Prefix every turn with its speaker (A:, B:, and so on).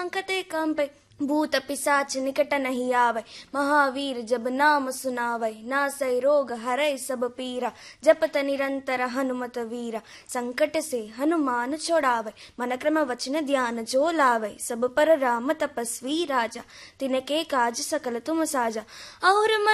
A: कांकते कांपे, भूत पिशाच निकट नहीं आवे, महावीर जब नाम सुनावे, नासै रोग हरै सब पीरा, जपत निरंतर हनुमत वीरा। संकट से हनुमान छुड़ावे, मन क्रम वचन ध्यान जो लावे, सब पर राम तपस्वी राजा, तिनके काज सकल तुम साजा। और